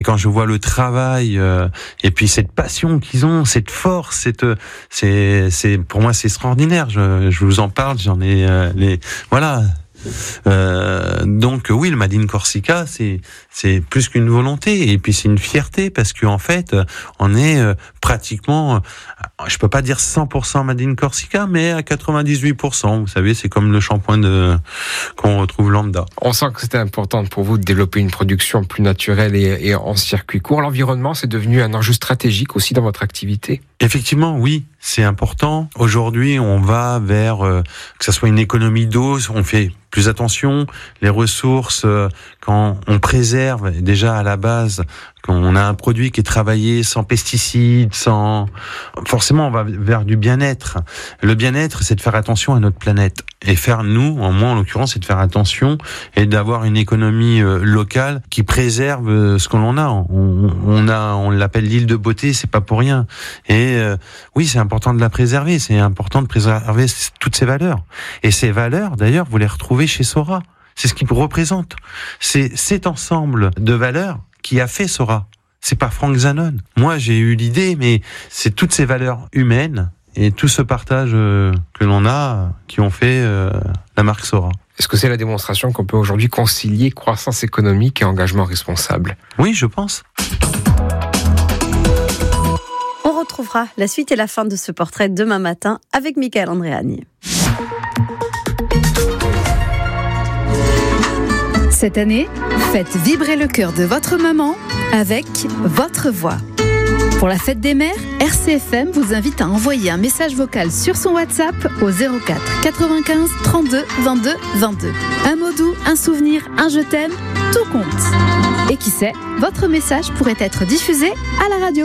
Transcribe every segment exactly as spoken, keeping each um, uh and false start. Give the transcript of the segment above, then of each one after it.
quand je vois le travail euh, et puis cette passion qu'ils ont, cette force, cette, c'est, c'est pour moi c'est extraordinaire. Je, je vous en parle, j'en ai euh, les, voilà. Euh, donc oui, le Made in Corsica, c'est c'est plus qu'une volonté, et puis c'est une fierté parce qu'en fait, on est euh, pratiquement, euh, je peux pas dire cent pour cent Made in Corsica, mais à quatre-vingt-dix-huit pour cent. Vous savez, c'est comme le shampoing de qu'on retrouve lambda. On sent que c'était important pour vous de développer une production plus naturelle et, et en circuit court. L'environnement, c'est devenu un enjeu stratégique aussi dans votre activité. Effectivement, oui, c'est important. Aujourd'hui, on va vers euh, que ça soit une économie d'eau, on fait plus attention, les ressources, euh, quand on préserve déjà à la base, quand on a un produit qui est travaillé sans pesticides, sans, forcément on va vers du bien-être. Le bien-être, c'est de faire attention à notre planète. Et faire, nous, en moi en l'occurrence, c'est de faire attention et d'avoir une économie euh, locale qui préserve euh, ce que l'on a. On, on a, on l'appelle l'île de beauté, c'est pas pour rien. Et euh, oui, c'est important de la préserver, c'est important de préserver toutes ces valeurs. Et ces valeurs, d'ailleurs, vous les retrouvez chez Sora. C'est ce qui représente. C'est cet ensemble de valeurs qui a fait Sora. C'est pas Frank Zanon. Moi, j'ai eu l'idée, mais c'est toutes ces valeurs humaines et tout ce partage euh, que l'on a qui ont fait euh, la marque Sora. Est-ce que c'est la démonstration qu'on peut aujourd'hui concilier croissance économique et engagement responsable ? Oui, je pense. On retrouvera la suite et la fin de ce portrait demain matin avec Michael Andréani. Cette année, faites vibrer le cœur de votre maman avec votre voix. Pour la fête des mères, R C F M vous invite à envoyer un message vocal sur son WhatsApp au zéro quatre quatre-vingt-quinze trente-deux vingt-deux vingt-deux. Un mot doux, un souvenir, un je t'aime, tout compte. Et qui sait, votre message pourrait être diffusé à la radio.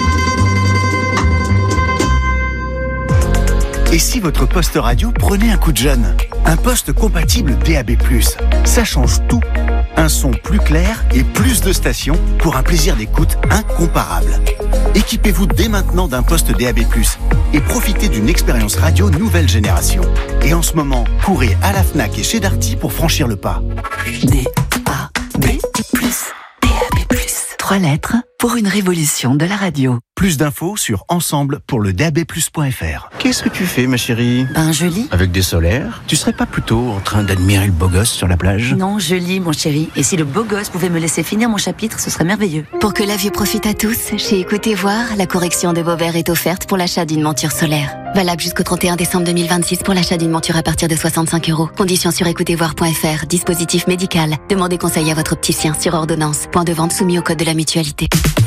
Et si votre poste radio prenait un coup de jeune ? Un poste compatible D A B plus. Ça change tout. Un son plus clair et plus de stations pour un plaisir d'écoute incomparable. Équipez-vous dès maintenant d'un poste D A B plus et profitez d'une expérience radio nouvelle génération. Et en ce moment, courez à la Fnac et chez Darty pour franchir le pas. D A B plus. D A B plus. Trois lettres pour une révolution de la radio. Plus d'infos sur ensemble pour le D A B plus point F R. Qu'est-ce que tu fais, ma chérie ? Ben, je lis. Avec des solaires ? Tu serais pas plutôt en train d'admirer le beau gosse sur la plage ? Non, je lis, mon chéri. Et si le beau gosse pouvait me laisser finir mon chapitre, ce serait merveilleux. Pour que la vue profite à tous, chez Écoutez Voir, la correction de vos verres est offerte pour l'achat d'une monture solaire. Valable jusqu'au trente et un décembre deux mille vingt-six pour l'achat d'une monture à partir de soixante-cinq euros. Conditions sur écoutez voir point F R. Dispositif médical. Demandez conseil à votre opticien sur ordonnance. Point de vente soumis au code de la mutualité.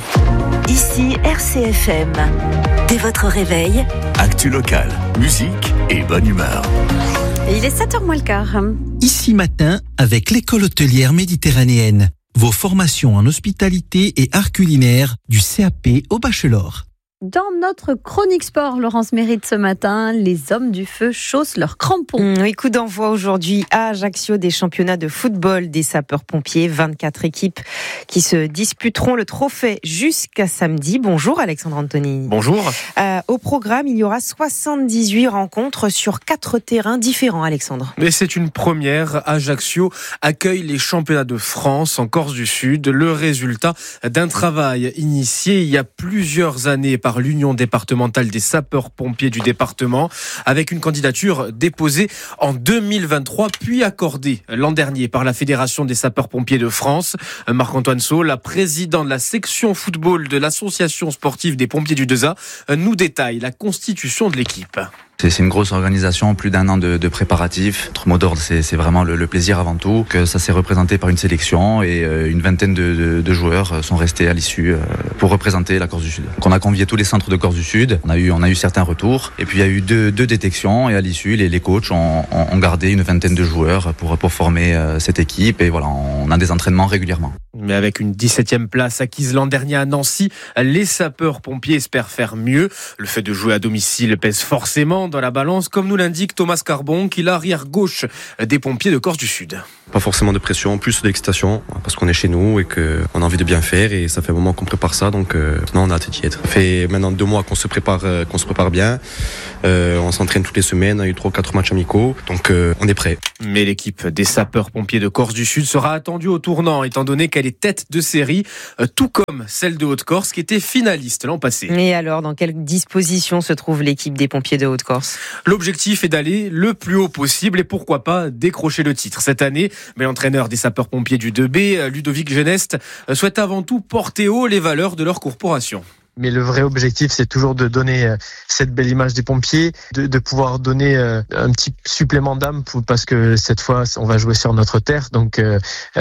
Ici R C F M. Dès votre réveil, actu locale, musique et bonne humeur. Et il est sept heures moins le quart. Ici matin avec l'école hôtelière méditerranéenne. Vos formations en hospitalité et art culinaire du C A P au bachelor. Dans notre chronique sport, Laurence Mérite ce matin, les hommes du feu chaussent leurs crampons. Mmh, oui, coup d'envoi aujourd'hui à Ajaccio des championnats de football des sapeurs-pompiers. vingt-quatre équipes qui se disputeront le trophée jusqu'à samedi. Bonjour Alexandre Anthony. Bonjour. Euh, au programme, il y aura soixante-dix-huit rencontres sur quatre terrains différents, Alexandre. Mais c'est une première. Ajaccio accueille les championnats de France en Corse du Sud. Le résultat d'un travail initié il y a plusieurs années par l'Union départementale des sapeurs-pompiers du département, avec une candidature déposée en deux mille vingt-trois, puis accordée l'an dernier par la Fédération des sapeurs-pompiers de France. Marc-Antoine Sau, la présidente de la section football de l'association sportive des pompiers du deux A, nous détaille la constitution de l'équipe. C'est, c'est une grosse organisation, plus d'un an de, de préparatifs. Notre mot d'ordre, c'est, c'est vraiment le, le plaisir avant tout. Que ça s'est représenté par une sélection et euh, une vingtaine de, de, de joueurs sont restés à l'issue euh, pour représenter la Corse du Sud. Donc on a convié tous les centres de Corse du Sud. On a eu, on a eu certains retours. Et puis il y a eu deux, deux détections et à l'issue, les, les coachs ont, ont, ont gardé une vingtaine de joueurs pour, pour former euh, cette équipe. Et voilà, on a des entraînements régulièrement. Mais avec une dix-septième place acquise l'an dernier à Nancy, les sapeurs-pompiers espèrent faire mieux. Le fait de jouer à domicile pèse forcément dans la balance, comme nous l'indique Thomas Carbon, qui est l'arrière gauche des pompiers de Corse du Sud. Pas forcément de pression, plus de l'excitation, parce qu'on est chez nous et qu'on a envie de bien faire, et ça fait un moment qu'on prépare ça, donc euh, non, on a hâte d'y être. Ça fait maintenant deux mois qu'on se prépare, euh, qu'on se prépare bien. Euh, on s'entraîne toutes les semaines, on a eu trois ou quatre matchs amicaux, donc euh, on est prêt. Mais l'équipe des sapeurs-pompiers de Corse du Sud sera attendue au tournant, étant donné qu'elle est tête de série, euh, tout comme celle de Haute-Corse qui était finaliste l'an passé. Et alors, dans quelle disposition se trouve l'équipe des pompiers de Haute-Corse ? L'objectif est d'aller le plus haut possible et pourquoi pas décrocher le titre cette année. Mais l'entraîneur des sapeurs-pompiers du deux B, Ludovic Genest, souhaite avant tout porter haut les valeurs de leur corporation. Mais le vrai objectif, c'est toujours de donner cette belle image des pompiers, de, de pouvoir donner un petit supplément d'âme pour, parce que cette fois, on va jouer sur notre terre, donc euh,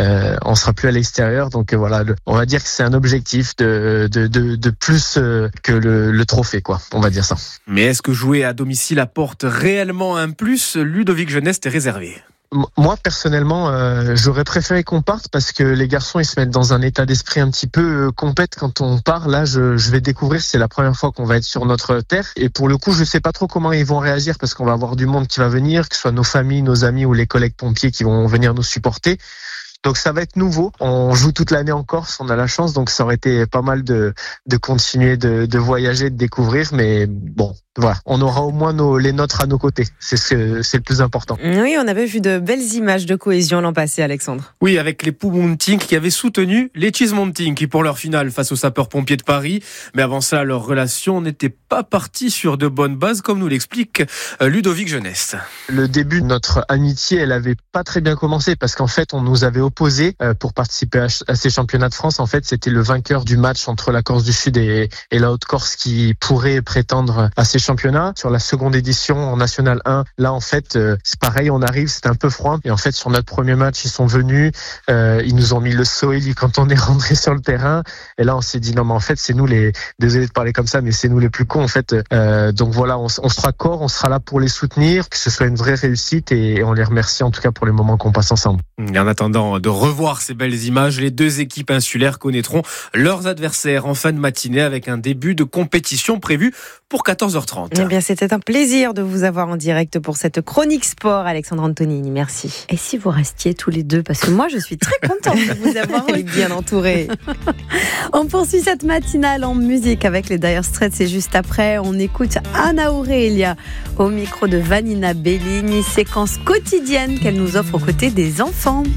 on sera plus à l'extérieur. Donc voilà, le, on va dire que c'est un objectif de, de, de, de plus que le, le trophée, quoi. On va dire ça. Mais est-ce que jouer à domicile apporte réellement un plus ? Ludovic Genest est réservé. Moi, personnellement, euh, j'aurais préféré qu'on parte parce que les garçons, ils se mettent dans un état d'esprit un petit peu euh, compète quand on part. Là, je, je vais découvrir, c'est la première fois qu'on va être sur notre terre. Et pour le coup, je sais pas trop comment ils vont réagir parce qu'on va avoir du monde qui va venir, que ce soit nos familles, nos amis ou les collègues pompiers qui vont venir nous supporter. Donc ça va être nouveau. On joue toute l'année en Corse, on a la chance, donc ça aurait été pas mal de, de continuer de, de voyager, de découvrir. Mais bon, voilà, on aura au moins nos, les nôtres à nos côtés. C'est ce que, c'est le plus important. Oui, on avait vu de belles images de cohésion l'an passé, Alexandre. Oui, avec les Poumounting qui avaient soutenu les Cheesemonting qui pour leur finale face aux sapeurs-pompiers de Paris. Mais avant ça, leur relation n'était pas partie sur de bonnes bases, comme nous l'explique Ludovic Genest. Le début de notre amitié, elle avait pas très bien commencé parce qu'en fait, on nous avait opposé pour participer à, à ces championnats de France. En fait, c'était le vainqueur du match entre la Corse du Sud et, et la Haute-Corse qui pourrait prétendre à ces championnat. Sur la seconde édition en National un, là en fait euh, c'est pareil, on arrive, c'était un peu froid et en fait sur notre premier match ils sont venus, euh, ils nous ont mis le soeli quand on est rentré sur le terrain et là on s'est dit non mais en fait c'est nous les, désolé de parler comme ça mais c'est nous les plus cons en fait, euh, donc voilà on, on sera corps, on sera là pour les soutenir, que ce soit une vraie réussite et, et on les remercie en tout cas pour les moments qu'on passe ensemble. Et en attendant de revoir ces belles images, les deux équipes insulaires connaîtront leurs adversaires en fin de matinée avec un début de compétition prévu pour quatorze heures trente. Eh bien, c'était un plaisir de vous avoir en direct pour cette chronique sport, Alexandre Antonini. Merci. Et si vous restiez tous les deux, parce que moi, je suis très contente de vous avoir bien entourée. On poursuit cette matinale en musique avec les Dire Straits. Et juste après, on écoute Anna Aurelia au micro de Vanina Bellini, séquence quotidienne qu'elle nous offre aux côtés des enfants.